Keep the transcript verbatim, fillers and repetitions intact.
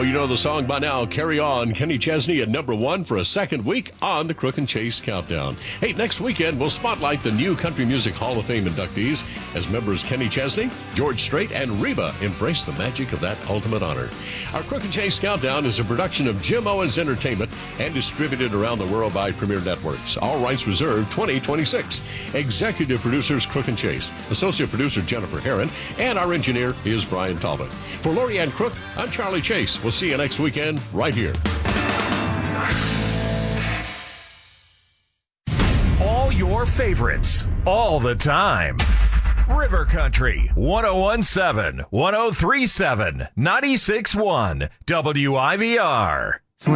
you know the song by now. Carry On. Kenny Chesney at number one for a second week on the Crook and Chase Countdown. Hey, next weekend we'll spotlight the new Country Music Hall of Fame inductees as members Kenny Chesney, George Strait, and Reba embrace the magic of that ultimate honor. Our Crook and Chase Countdown is a production of Jim Owens Entertainment and distributed around the world by Premier Networks. All rights reserved twenty twenty-six. Executive producers Crook and Chase, associate producer Jennifer Herron, and our engineer is Brian Talbot. For Lori Ann Crook, I'm Charlie Chase. We'll see you next weekend right here. All your favorites, all the time. River Country, one oh one point seven, one oh three point seven, ninety-six point one, W I V R.